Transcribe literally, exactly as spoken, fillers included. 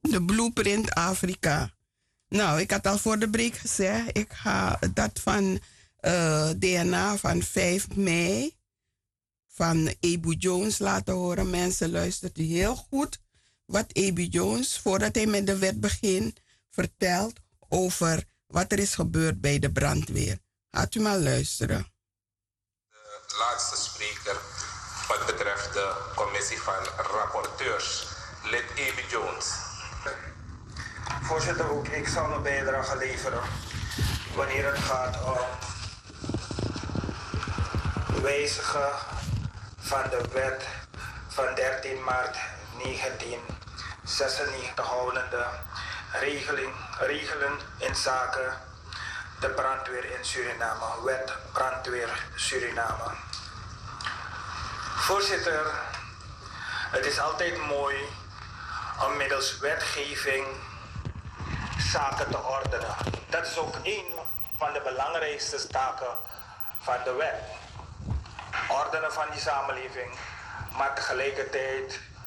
de Blueprint Afrika. Nou, ik had al voor de break gezegd, ik ga dat van uh, D N A van vijf mei van Ebu Jones laten horen. Mensen, luistert u heel goed wat Ebu Jones, voordat hij met de wet begint, vertelt over wat er is gebeurd bij de brandweer. Gaat u maar luisteren. De laatste spreker wat betreft de commissie van rapporteurs, lid Ebu Jones. Voorzitter, ook ik zal mijn bijdrage leveren wanneer het gaat om wijzigen van de wet van dertien maart negentien zesennegentig houdende regeling, regelen in zaken de brandweer in Suriname, wet brandweer Suriname. Voorzitter, het is altijd mooi om middels wetgeving zaken te ordenen. Dat is ook een van de belangrijkste taken van de wet. Ordenen van die samenleving, maar tegelijkertijd